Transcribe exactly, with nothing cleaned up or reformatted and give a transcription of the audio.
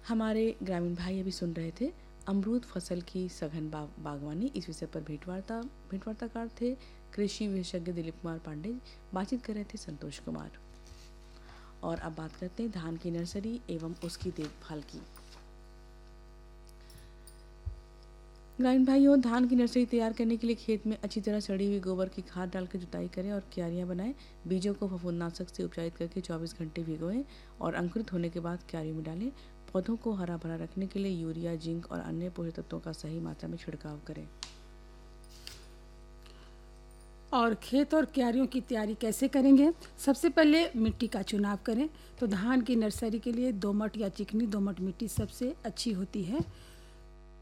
हमारे ग्रामीण भाई अभी सुन रहे थे अमरूद फसल की सघन बा, बागवानी। इस विषय पर भेंटवार्ता भेंटवार्ताकार थे कृषि विशेषज्ञ दिलीप कुमार पांडे। बातचीत कर रहे थे संतोष कुमार। और अब बात करते हैं धान की नर्सरी एवं उसकी देखभाल की। ग्रामीण भाइयों, धान की नर्सरी तैयार करने के लिए खेत में अच्छी तरह सड़ी हुई गोबर की खाद डालकर जुताई करें और क्यारियां बनाएं। बीजों को फफूंदनाशक से उपचारित करके चौबीस घंटे भिगोएं और अंकुरित होने के बाद क्यारियों में डालें। पौधों को हरा भरा रखने के लिए यूरिया, जिंक और अन्य पोषक तत्वों का सही मात्रा में छिड़काव करें। और खेत और क्यारियों की तैयारी कैसे करेंगे? सबसे पहले मिट्टी का चुनाव करें। तो धान की नर्सरी के लिए दोमट या चिकनी दोमट मिट्टी सबसे अच्छी होती है।